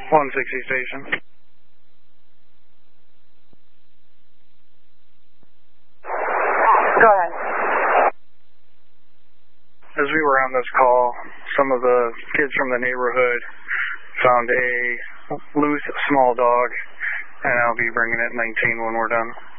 160 station. Go ahead. As we were on this call, some of the kids from the neighborhood found a loose small dog, and I'll be bringing it 19 when we're done.